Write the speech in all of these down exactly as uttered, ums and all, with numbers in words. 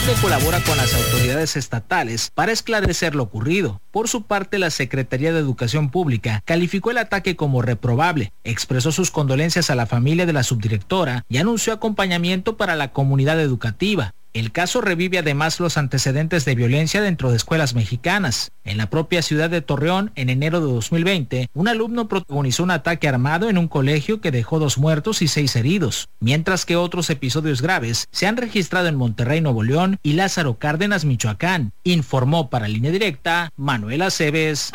donde colabora con las autoridades estatales para esclarecer lo ocurrido. Por su parte, la Secretaría de Educación Pública calificó el ataque como reprobable, expresó sus condolencias a la familia de la subdirectora y anunció acompañamiento para la comunidad educativa. El caso revive además los antecedentes de violencia dentro de escuelas mexicanas. En la propia ciudad de Torreón, en enero de dos mil veinte, un alumno protagonizó un ataque armado en un colegio que dejó dos muertos y seis heridos, mientras que otros episodios graves se han registrado en Monterrey, Nuevo León y Lázaro Cárdenas, Michoacán, informó para Línea Directa Manuel Aceves.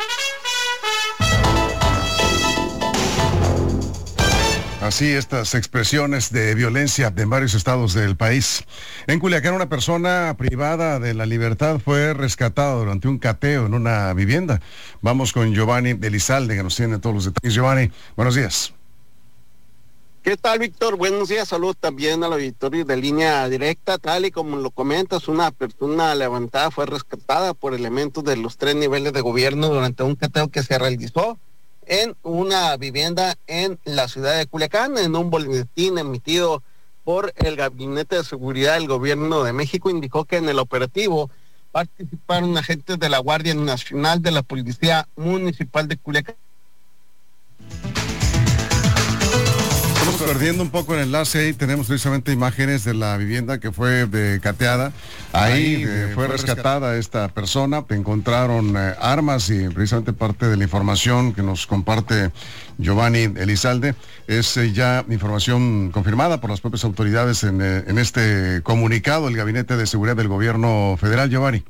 Así estas expresiones de violencia en varios estados del país. En Culiacán, una persona privada de la libertad fue rescatada durante un cateo en una vivienda. Vamos con Giovanni Elizalde, que nos tiene todos los detalles. Giovanni, buenos días. ¿Qué tal, Víctor? Buenos días, saludos también al auditorio de Línea Directa. Tal y como lo comentas, una persona levantada fue rescatada por elementos de los tres niveles de gobierno durante un cateo que se realizó en una vivienda en la ciudad de Culiacán. En un boletín emitido por el Gabinete de Seguridad del Gobierno de México indicó que en el operativo participaron agentes de la Guardia Nacional, de la Policía Municipal de Culiacán. Estamos perdiendo un poco el enlace. Ahí tenemos precisamente imágenes de la vivienda que fue de cateada. Ahí eh, fue rescatada esta persona. Encontraron eh, armas y precisamente parte de la información que nos comparte Giovanni Elizalde es eh, ya información confirmada por las propias autoridades en, eh, en este comunicado del Gabinete de Seguridad del Gobierno Federal. Giovanni.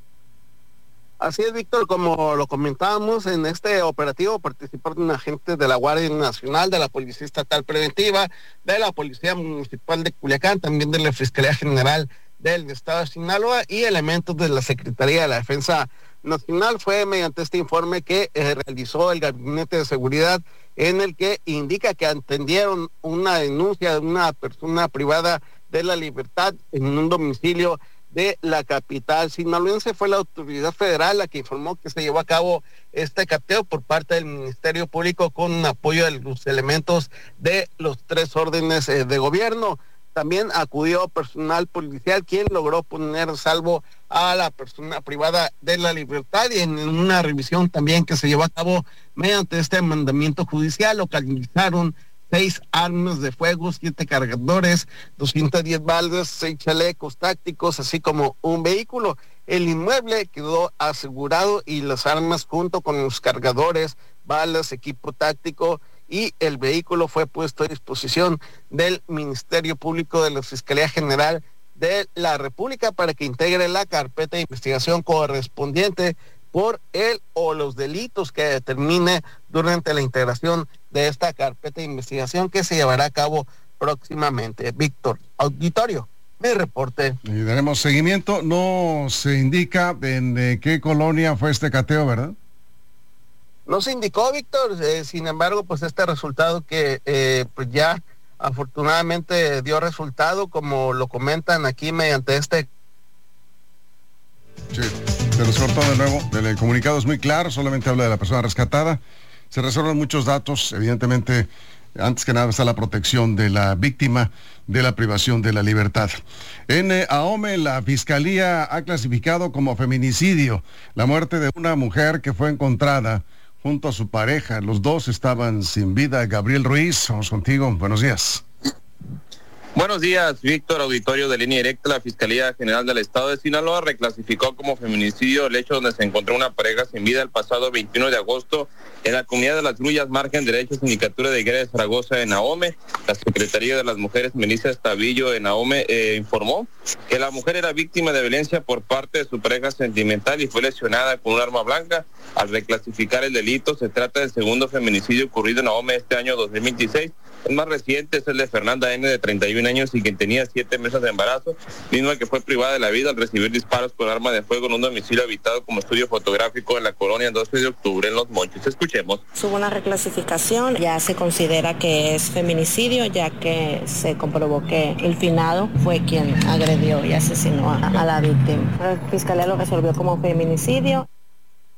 Así es, Víctor, como lo comentábamos, en este operativo participaron agentes de la Guardia Nacional, de la Policía Estatal Preventiva, de la Policía Municipal de Culiacán, también de la Fiscalía General del Estado de Sinaloa y elementos de la Secretaría de la Defensa Nacional. Fue mediante este informe que eh, realizó el Gabinete de Seguridad, en el que indica que atendieron una denuncia de una persona privada de la libertad en un domicilio de la capital sinaloense. Fue la autoridad federal la que informó que se llevó a cabo este cateo por parte del Ministerio Público con apoyo de los elementos de los tres órdenes eh, de gobierno. También acudió personal policial, quien logró poner a salvo a la persona privada de la libertad, y en una revisión también que se llevó a cabo mediante este mandamiento judicial localizaron seis armas de fuego, siete cargadores, doscientas diez balas, seis chalecos tácticos, así como un vehículo. El inmueble quedó asegurado y las armas junto con los cargadores, balas, equipo táctico y el vehículo fue puesto a disposición del Ministerio Público de la Fiscalía General de la República para que integre la carpeta de investigación correspondiente por él o los delitos que determine durante la integración de esta carpeta de investigación que se llevará a cabo próximamente. Víctor, auditorio, mi reporte. Y daremos seguimiento. No se indica en eh, qué colonia fue este cateo, ¿verdad? No se indicó, Víctor. Eh, sin embargo, pues este resultado que eh, pues ya afortunadamente dio resultado, como lo comentan aquí mediante este... Sí. Se nos cortó de nuevo. El comunicado es muy claro, solamente habla de la persona rescatada. Se resuelven muchos datos, evidentemente, antes que nada está la protección de la víctima de la privación de la libertad. En eh, Ahome, la Fiscalía ha clasificado como feminicidio la muerte de una mujer que fue encontrada junto a su pareja. Los dos estaban sin vida. Gabriel Ruiz, vamos contigo. Buenos días. Buenos días, Víctor, auditorio de Línea Directa. La Fiscalía General del Estado de Sinaloa reclasificó como feminicidio el hecho donde se encontró una pareja sin vida el pasado veintiuno de agosto en la comunidad de Las Grullas, margen derecho, sindicatura de Higuera de Zaragoza en Ahome. La Secretaría de las Mujeres, Melissa Estavillo en Ahome, eh, informó que la mujer era víctima de violencia por parte de su pareja sentimental y fue lesionada con un arma blanca. Al reclasificar el delito, se trata del segundo feminicidio ocurrido en Ahome este año dos mil veintiséis. El más reciente es el de Fernanda N., de treinta y un años y quien tenía siete meses de embarazo, misma que fue privada de la vida al recibir disparos con arma de fuego en un domicilio habitado como estudio fotográfico en la colonia doce de octubre en Los Mochis. Escuchemos. Hubo una reclasificación, ya se considera que es feminicidio, ya que se comprobó que el finado fue quien agredió y asesinó a, a la víctima. La Fiscalía lo resolvió como feminicidio.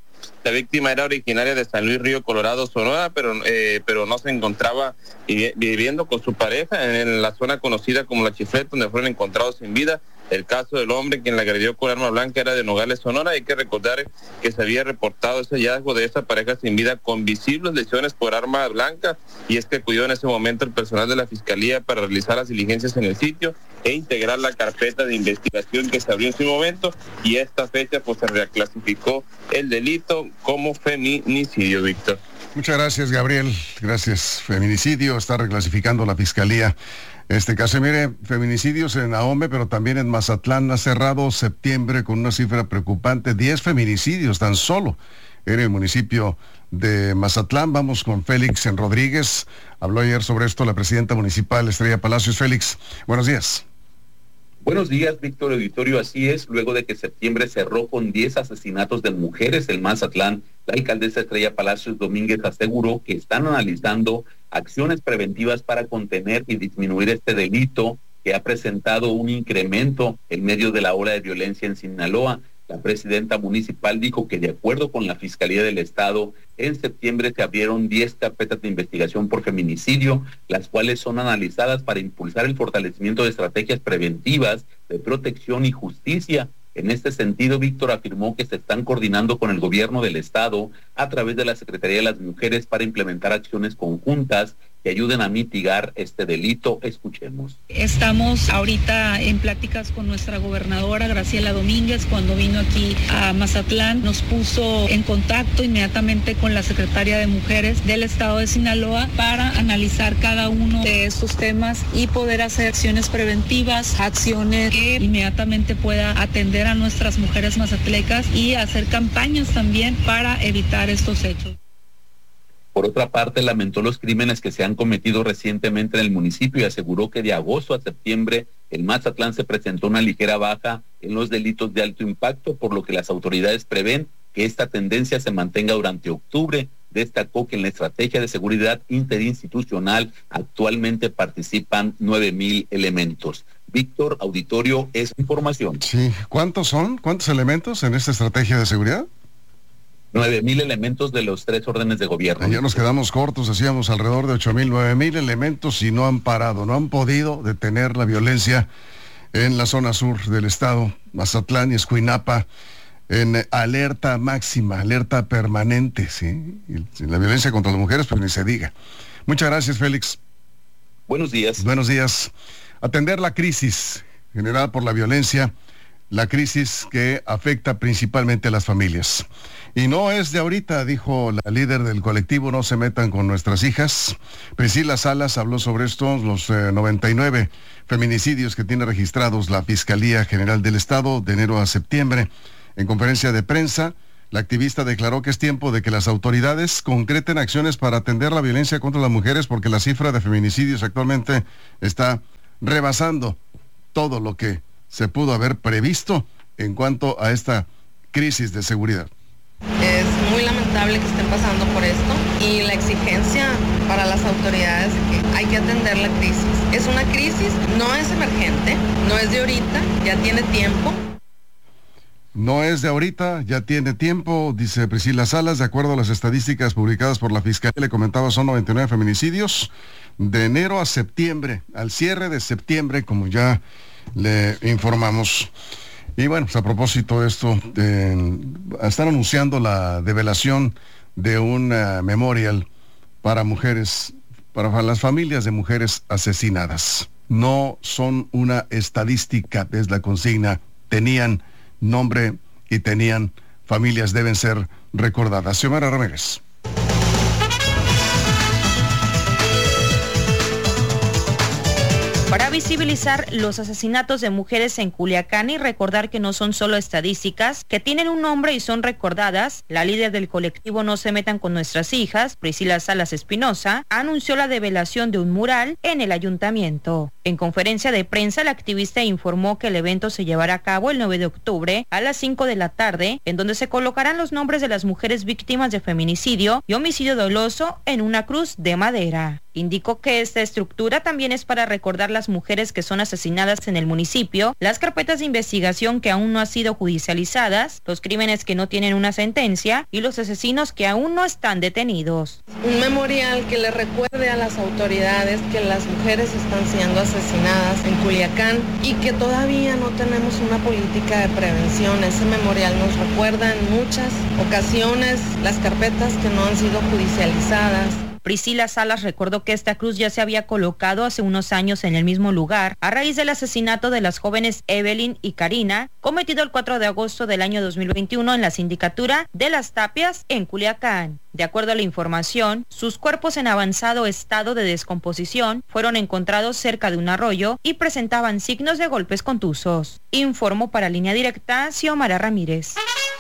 La víctima era originaria de San Luis Río Colorado, Sonora, pero, eh, pero no se encontraba viviendo con su pareja en la zona conocida como La Chifleta, donde fueron encontrados sin vida. El caso del hombre quien la agredió con arma blanca era de Nogales, Sonora. Hay que recordar que se había reportado ese hallazgo de esa pareja sin vida con visibles lesiones por arma blanca, y es que acudió en ese momento el personal de la Fiscalía para realizar las diligencias en el sitio e integrar la carpeta de investigación que se abrió en su momento, y esta fecha pues se reclasificó el delito como feminicidio, Víctor. Muchas gracias, Gabriel. Gracias. Feminicidio está reclasificando la Fiscalía este caso. Mire, feminicidios en Ahome, pero también en Mazatlán. Ha cerrado septiembre con una cifra preocupante, diez feminicidios tan solo en el municipio de Mazatlán. Vamos con Félix en Rodríguez. Habló ayer sobre esto la presidenta municipal, Estrella Palacios. Félix, buenos días. Buenos días, Víctor Auditorio. Así es, luego de que septiembre cerró con diez asesinatos de mujeres en Mazatlán, la alcaldesa Estrella Palacios Domínguez aseguró que están analizando acciones preventivas para contener y disminuir este delito que ha presentado un incremento en medio de la ola de violencia en Sinaloa. La presidenta municipal dijo que de acuerdo con la Fiscalía del Estado, en septiembre se abrieron diez carpetas de investigación por feminicidio, las cuales son analizadas para impulsar el fortalecimiento de estrategias preventivas de protección y justicia. En este sentido, Víctor afirmó que se están coordinando con el gobierno del Estado a través de la Secretaría de las Mujeres para implementar acciones conjuntas que ayuden a mitigar este delito. Escuchemos. Estamos ahorita en pláticas con nuestra gobernadora Graciela Domínguez. Cuando vino aquí a Mazatlán nos puso en contacto inmediatamente con la secretaria de Mujeres del Estado de Sinaloa para analizar cada uno de estos temas y poder hacer acciones preventivas, acciones que inmediatamente pueda atender a nuestras mujeres mazatlecas y hacer campañas también para evitar estos hechos. Por otra parte, lamentó los crímenes que se han cometido recientemente en el municipio y aseguró que de agosto a septiembre en Mazatlán se presentó una ligera baja en los delitos de alto impacto, por lo que las autoridades prevén que esta tendencia se mantenga durante octubre. Destacó que en la estrategia de seguridad interinstitucional actualmente participan nueve mil elementos. Víctor Auditorio, es información. Sí, ¿cuántos son? ¿Cuántos elementos en esta estrategia de seguridad? Nueve mil elementos de los tres órdenes de gobierno. Ya nos quedamos cortos, decíamos alrededor de ocho mil, nueve mil elementos y no han parado, no han podido detener la violencia en la zona sur del estado, Mazatlán y Escuinapa, en alerta máxima, alerta permanente, ¿sí? Y la violencia contra las mujeres, pues ni se diga. Muchas gracias, Félix. Buenos días. Buenos días. Atender la crisis generada por la violencia, la crisis que afecta principalmente a las familias. Y no es de ahorita, dijo la líder del colectivo No se metan con nuestras hijas. Priscila Salas habló sobre esto, los eh, noventa y nueve feminicidios que tiene registrados la Fiscalía General del Estado de enero a septiembre. En conferencia de prensa, la activista declaró que es tiempo de que las autoridades concreten acciones para atender la violencia contra las mujeres, porque la cifra de feminicidios actualmente está rebasando todo lo que se pudo haber previsto en cuanto a esta crisis de seguridad. Es muy lamentable que estén pasando por esto y la exigencia para las autoridades de que hay que atender la crisis. Es una crisis, no es emergente, no es de ahorita, ya tiene tiempo. No es de ahorita, ya tiene tiempo, dice Priscila Salas. De acuerdo a las estadísticas publicadas por la Fiscalía, le comentaba, son noventa y nueve feminicidios de enero a septiembre, al cierre de septiembre, como ya le informamos. Y bueno, pues a propósito de esto, eh, están anunciando la develación de un uh, memorial para mujeres, para las familias de mujeres asesinadas. No son una estadística, es la consigna. Tenían nombre y tenían familias, deben ser recordadas. Xiomara Ramírez. Para visibilizar los asesinatos de mujeres en Culiacán y recordar que no son solo estadísticas, que tienen un nombre y son recordadas, la líder del colectivo No se metan con nuestras hijas, Priscila Salas Espinosa, anunció la develación de un mural en el ayuntamiento. En conferencia de prensa, la activista informó que el evento se llevará a cabo el nueve de octubre a las cinco de la tarde, en donde se colocarán los nombres de las mujeres víctimas de feminicidio y homicidio doloso en una cruz de madera. Indicó que esta estructura también es para recordar las mujeres que son asesinadas en el municipio, las carpetas de investigación que aún no han sido judicializadas, los crímenes que no tienen una sentencia y los asesinos que aún no están detenidos. Un memorial que le recuerde a las autoridades que las mujeres están siendo asesinadas en Culiacán y que todavía no tenemos una política de prevención. Ese memorial nos recuerda en muchas ocasiones las carpetas que no han sido judicializadas. Priscila Salas recordó que esta cruz ya se había colocado hace unos años en el mismo lugar a raíz del asesinato de las jóvenes Evelyn y Karina, cometido el cuatro de agosto del año dos mil veintiuno en la sindicatura de Las Tapias en Culiacán. De acuerdo a la información, sus cuerpos en avanzado estado de descomposición fueron encontrados cerca de un arroyo y presentaban signos de golpes contusos. Informó para Línea Directa Xiomara Ramírez.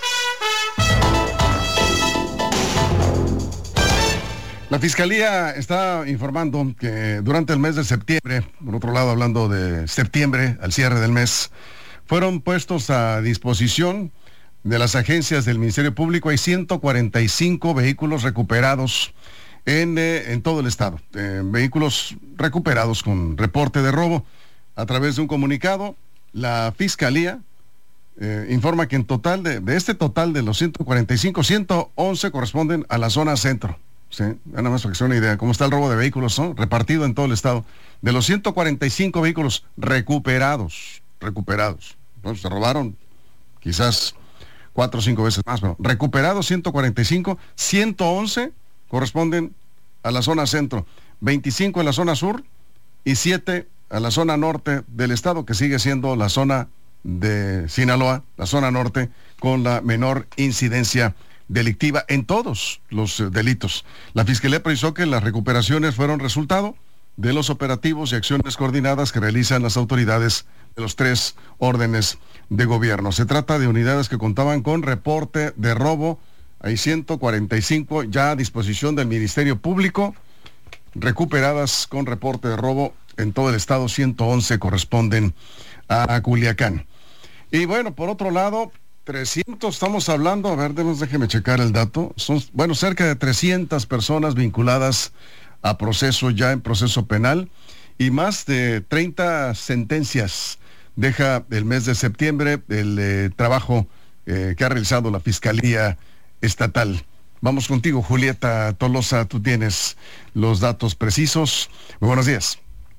La Fiscalía está informando que durante el mes de septiembre, por otro lado hablando de septiembre, al cierre del mes, fueron puestos a disposición de las agencias del Ministerio Público. Hay ciento cuarenta y cinco vehículos recuperados en, eh, en todo el estado. Eh, vehículos recuperados con reporte de robo. A través de un comunicado, la Fiscalía eh, informa que en total, de, de este total de los ciento cuarenta y cinco, ciento once corresponden a la zona centro. Sí, nada más para que se una idea, cómo está el robo de vehículos, ¿no? Repartido en todo el estado. De los ciento cuarenta y cinco vehículos recuperados, recuperados, bueno, se robaron quizás cuatro o cinco veces más, pero recuperados ciento cuarenta y cinco, ciento once corresponden a la zona centro, veinticinco en la zona sur y siete a la zona norte del estado, que sigue siendo la zona de Sinaloa, la zona norte, con la menor incidencia delictiva en todos los eh, delitos. La Fiscalía precisó que las recuperaciones fueron resultado de los operativos y acciones coordinadas que realizan las autoridades de los tres órdenes de gobierno. Se trata de unidades que contaban con reporte de robo. Hay ciento cuarenta y cinco ya a disposición del Ministerio Público, recuperadas con reporte de robo en todo el estado. ciento once corresponden a Culiacán. Y bueno, por otro lado, trescientos, estamos hablando, a ver, déjeme checar el dato, son, bueno, cerca de trescientas personas vinculadas a proceso, ya en proceso penal, y más de treinta sentencias. Deja el mes de septiembre el eh, trabajo eh, que ha realizado la Fiscalía Estatal. Vamos contigo, Julieta Tolosa, tú tienes los datos precisos. Muy buenos días.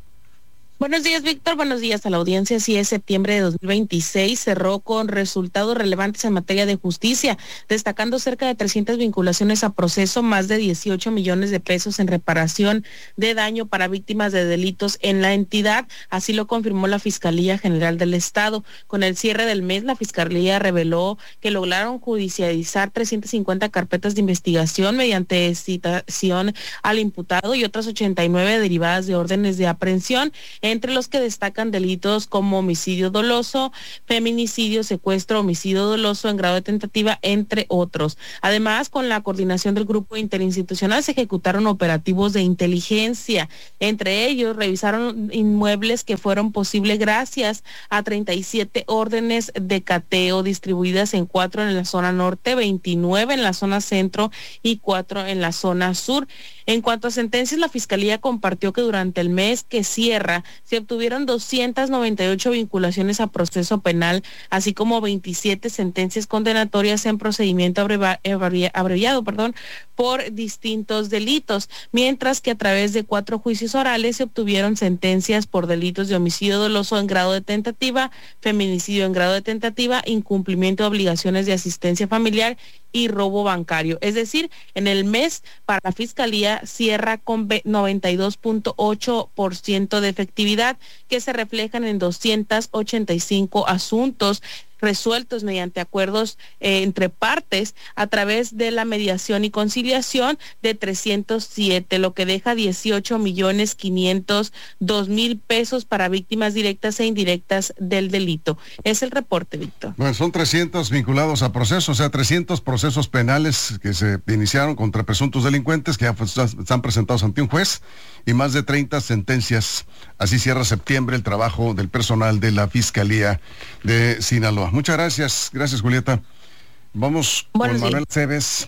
Buenos días, Víctor. Buenos días a la audiencia. Así es, septiembre de dos mil veintiséis cerró con resultados relevantes en materia de justicia, destacando cerca de trescientas vinculaciones a proceso, más de dieciocho millones de pesos en reparación de daño para víctimas de delitos en la entidad. Así lo confirmó la Fiscalía General del Estado. Con el cierre del mes, la Fiscalía reveló que lograron judicializar trescientas cincuenta carpetas de investigación mediante citación al imputado y otras ochenta y nueve derivadas de órdenes de aprehensión, entre los que destacan delitos como homicidio doloso, feminicidio, secuestro, homicidio doloso en grado de tentativa, entre otros. Además, con la coordinación del grupo interinstitucional se ejecutaron operativos de inteligencia. Entre ellos, revisaron inmuebles que fueron posibles gracias a treinta y siete órdenes de cateo distribuidas en cuatro en la zona norte, veintinueve en la zona centro y cuatro en la zona sur. En cuanto a sentencias, la Fiscalía compartió que durante el mes que cierra se obtuvieron doscientas noventa y ocho vinculaciones a proceso penal, así como veintisiete sentencias condenatorias en procedimiento abreva, abrevi, abreviado perdón, por distintos delitos, mientras que a través de cuatro juicios orales se obtuvieron sentencias por delitos de homicidio doloso en grado de tentativa, feminicidio en grado de tentativa, incumplimiento de obligaciones de asistencia familiar y robo bancario. Es decir, en el mes para la Fiscalía cierra con noventa y dos punto ocho por ciento de efectividad, que se reflejan en doscientos ochenta y cinco asuntos resueltos mediante acuerdos eh, entre partes a través de la mediación y conciliación de trescientos siete, lo que deja dieciocho millones quinientos dos mil pesos para víctimas directas e indirectas del delito. Es el reporte, Víctor. Bueno, son trescientos vinculados a procesos, o sea, trescientos procesos penales que se iniciaron contra presuntos delincuentes que ya están presentados ante un juez, y más de treinta sentencias. Así cierra septiembre el trabajo del personal de la Fiscalía de Sinaloa. Muchas gracias, gracias Julieta. Vamos con Manuel Cebes.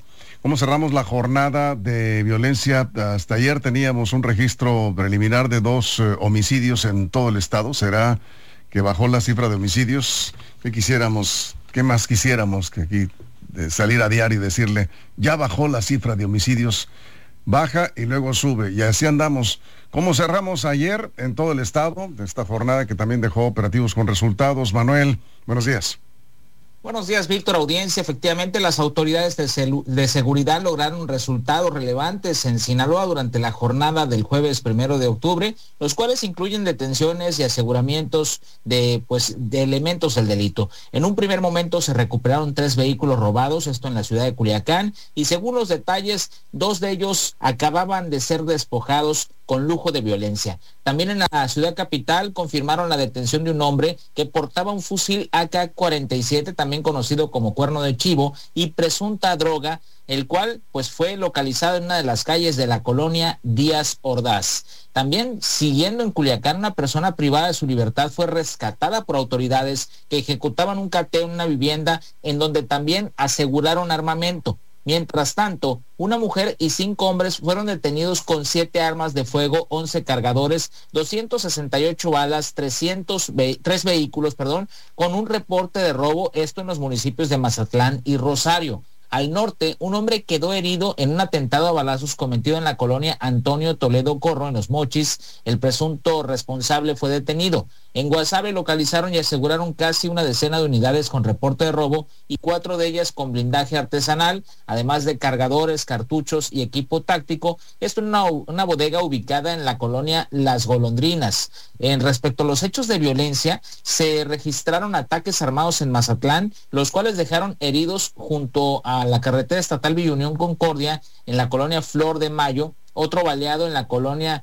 ¿Cómo cerramos la jornada de violencia? Hasta ayer teníamos un registro preliminar de dos eh, homicidios en todo el estado. ¿Será que bajó la cifra de homicidios? ¿Qué quisiéramos, qué más quisiéramos que aquí de salir a diario y decirle, ya bajó la cifra de homicidios? Baja y luego sube, y así andamos. ¿Cómo cerramos ayer en todo el estado de esta jornada que también dejó operativos con resultados? Manuel, buenos días. Buenos días, Víctor, audiencia. Efectivamente, las autoridades de, celu- de seguridad lograron resultados relevantes en Sinaloa durante la jornada del jueves primero de octubre, los cuales incluyen detenciones y aseguramientos de, pues, de elementos del delito. En un primer momento se recuperaron tres vehículos robados, esto en la ciudad de Culiacán, y según los detalles, dos de ellos acababan de ser despojados con lujo de violencia. También en la ciudad capital confirmaron la detención de un hombre que portaba un fusil A K cuarenta y siete, también conocido como cuerno de chivo, y presunta droga, el cual pues fue localizado en una de las calles de la colonia Díaz Ordaz. También, siguiendo en Culiacán, una persona privada de su libertad fue rescatada por autoridades que ejecutaban un cateo en una vivienda en donde también aseguraron armamento. Mientras tanto, una mujer y cinco hombres fueron detenidos con siete armas de fuego, once cargadores, doscientas sesenta y ocho balas, trescientos ve- tres vehículos, perdón, con un reporte de robo, esto en los municipios de Mazatlán y Rosario. Al norte, un hombre quedó herido en un atentado a balazos cometido en la colonia Antonio Toledo Corro, en Los Mochis. El presunto responsable fue detenido. En Guasave localizaron y aseguraron casi una decena de unidades con reporte de robo y cuatro de ellas con blindaje artesanal, además de cargadores, cartuchos y equipo táctico. Esto en una, una bodega ubicada en la colonia Las Golondrinas. En respecto a los hechos de violencia, se registraron ataques armados en Mazatlán, los cuales dejaron heridos junto a la carretera estatal Villa Unión Concordia, en la colonia Flor de Mayo, otro baleado en la colonia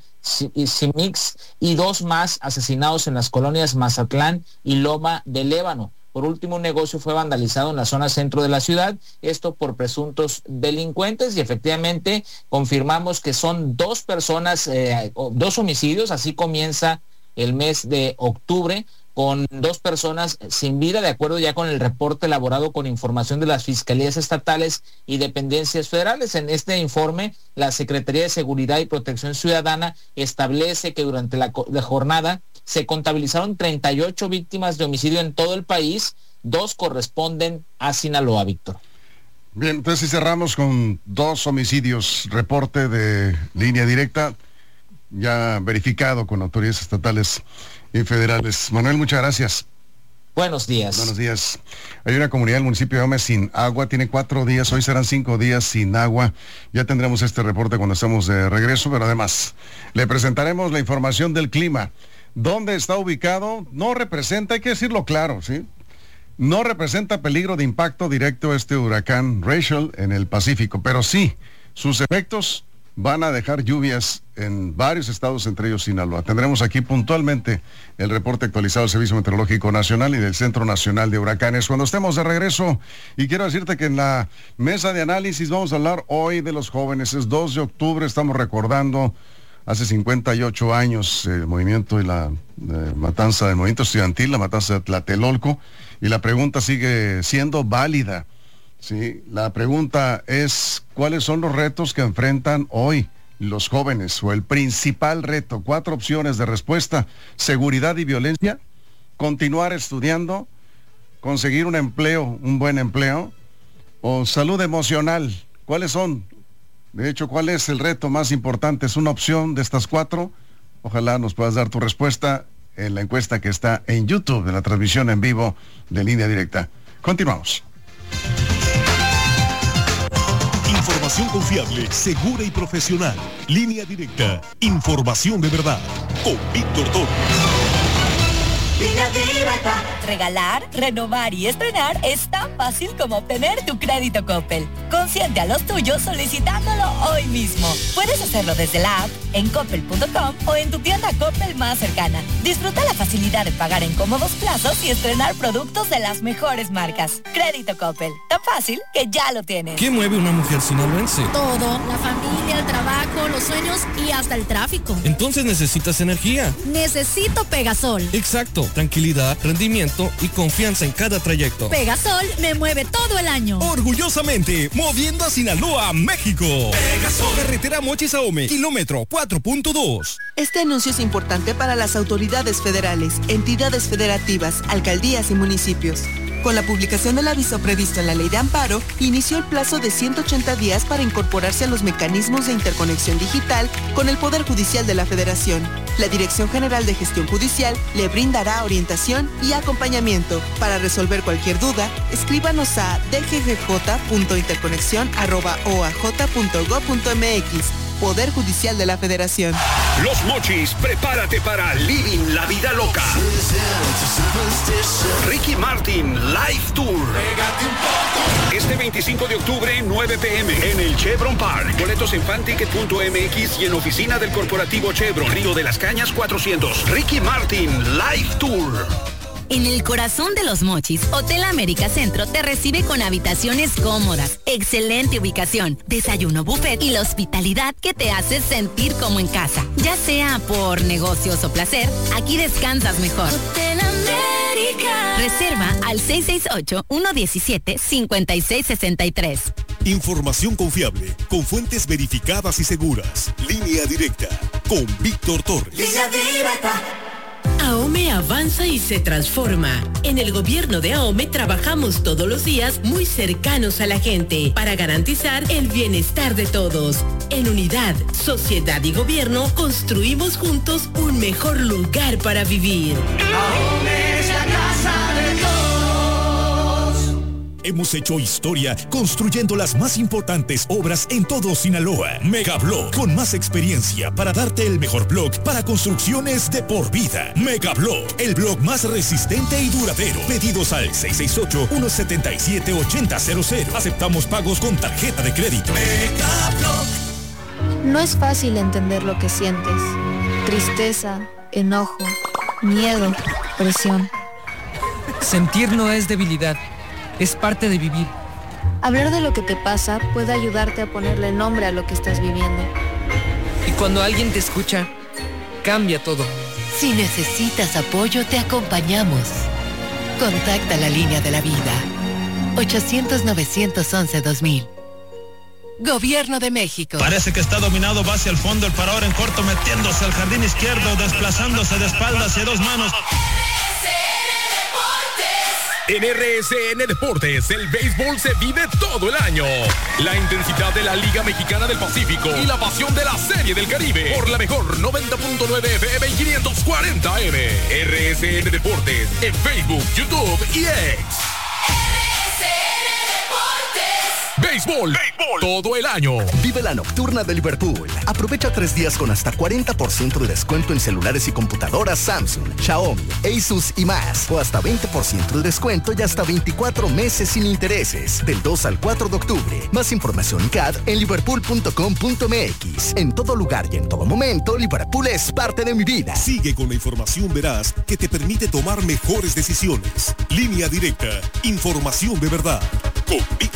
Simix y dos más asesinados en las colonias Mazatlán y Loma de Lébano. Por último, un negocio fue vandalizado en la zona centro de la ciudad, esto por presuntos delincuentes, y efectivamente confirmamos que son dos personas, eh, dos homicidios. Así comienza el mes de octubre, con dos personas sin vida, de acuerdo ya con el reporte elaborado con información de las fiscalías estatales y dependencias federales. En este informe, la Secretaría de Seguridad y Protección Ciudadana establece que durante la, la jornada se contabilizaron treinta y ocho víctimas de homicidio en todo el país, dos corresponden a Sinaloa, Víctor. Bien, entonces cerramos con dos homicidios, reporte de línea directa, ya verificado con autoridades estatales y federales. Manuel, muchas gracias. Buenos días. Buenos días. Hay una comunidad del municipio de Gómez sin agua, tiene cuatro días, hoy serán cinco días sin agua. Ya tendremos este reporte cuando estemos de regreso, pero además le presentaremos la información del clima. ¿Dónde está ubicado? No representa, hay que decirlo claro, ¿sí? No representa peligro de impacto directo este huracán Rachel en el Pacífico, pero sí, sus efectos van a dejar lluvias en varios estados, entre ellos Sinaloa. Tendremos aquí puntualmente el reporte actualizado del Servicio Meteorológico Nacional y del Centro Nacional de Huracanes cuando estemos de regreso. Y quiero decirte que en la mesa de análisis vamos a hablar hoy de los jóvenes. Es dos de octubre, estamos recordando hace cincuenta y ocho años el movimiento y la eh, matanza del movimiento estudiantil, la matanza de Tlatelolco, y la pregunta sigue siendo válida. Sí, la pregunta es, ¿cuáles son los retos que enfrentan hoy los jóvenes? O el principal reto, cuatro opciones de respuesta: seguridad y violencia, continuar estudiando, conseguir un empleo, un buen empleo, o salud emocional. ¿Cuáles son? De hecho, ¿cuál es el reto más importante? ¿Es una opción de estas cuatro? Ojalá nos puedas dar tu respuesta en la encuesta que está en YouTube, de la transmisión en vivo de Línea Directa. Continuamos. Información confiable, segura y profesional. Línea Directa. Información de verdad. Con Víctor Torres. Línea Directa. Regalar, renovar y estrenar es tan fácil como obtener tu crédito Coppel. Consiente a los tuyos solicitándolo hoy mismo. Puedes hacerlo desde la app, en coppel punto com o en tu tienda Coppel más cercana. Disfruta la facilidad de pagar en cómodos plazos y estrenar productos de las mejores marcas. Crédito Coppel, tan fácil que ya lo tienes. ¿Qué mueve una mujer sinaloense? Todo, la familia, el trabajo, los sueños y hasta el tráfico. Entonces necesitas energía. Necesito Pegasol. Exacto, tranquilidad, rendimiento confort y confianza en cada trayecto. Pegasol me mueve todo el año. Orgullosamente, moviendo a Sinaloa, México. Pegasol. Carretera Mochis Ahome, kilómetro cuatro punto dos. Este anuncio es importante para las autoridades federales, entidades federativas, alcaldías y municipios. Con la publicación del aviso previsto en la Ley de Amparo, inició el plazo de ciento ochenta días para incorporarse a los mecanismos de interconexión digital con el Poder Judicial de la Federación. La Dirección General de Gestión Judicial le brindará orientación y acompañamiento. Para resolver cualquier duda, escríbanos a d g g j punto interconexión arroba o a j punto gob punto m x. Poder Judicial de la Federación. Los Mochis, prepárate para Living la Vida Loca. Ricky Martin Live Tour. Este veinticinco de octubre, nueve p m en el Chevron Park. Boletos en fanticket punto m x y en oficina del corporativo Chevron. Río de las Cañas cuatrocientos. Ricky Martin Live Tour. En el corazón de Los Mochis, Hotel América Centro te recibe con habitaciones cómodas, excelente ubicación, desayuno buffet y la hospitalidad que te hace sentir como en casa. Ya sea por negocios o placer, aquí descansas mejor. Hotel América. Reserva al seis seis ocho, uno uno siete, cinco seis seis tres. Información confiable, con fuentes verificadas y seguras. Línea directa, con Víctor Torres. Línea directa. AOME avanza y se transforma. En el gobierno de AOME trabajamos todos los días muy cercanos a la gente para garantizar el bienestar de todos. En unidad, sociedad y gobierno construimos juntos un mejor lugar para vivir. AOME es la casa de todos. Hemos hecho historia construyendo las más importantes obras en todo Sinaloa. Megablock, con más experiencia para darte el mejor block para construcciones de por vida. Megablock, el block más resistente y duradero. Pedidos al seis seis ocho, uno siete siete, ocho cero cero cero. Aceptamos pagos con tarjeta de crédito. Megablock. No es fácil entender lo que sientes. Tristeza, enojo, miedo, presión. Sentir no es debilidad. Es parte de vivir. Hablar de lo que te pasa puede ayudarte a ponerle nombre a lo que estás viviendo. Y cuando alguien te escucha, cambia todo. Si necesitas apoyo, te acompañamos. Contacta la Línea de la Vida. ochocientos, novecientos once, dos mil. Gobierno de México. Parece que está dominado, va hacia el fondo, el parador en corto, metiéndose al jardín izquierdo, desplazándose de espaldas hacia dos manos. En R S N Deportes, el béisbol se vive todo el año. La intensidad de la Liga Mexicana del Pacífico y la pasión de la Serie del Caribe por la mejor noventa punto nueve F M y quinientos cuarenta M. R S N Deportes en Facebook, YouTube y X. Béisbol, béisbol, todo el año. Vive la nocturna de Liverpool. Aprovecha tres días con hasta cuarenta por ciento de descuento en celulares y computadoras Samsung, Xiaomi, Asus y más. O hasta veinte por ciento de descuento y hasta veinticuatro meses sin intereses. Del dos al cuatro de octubre. Más información C A D en liverpool punto com punto m x. En todo lugar y en todo momento, Liverpool es parte de mi vida. Sigue con la información veraz que te permite tomar mejores decisiones. Línea directa. Información de verdad. Con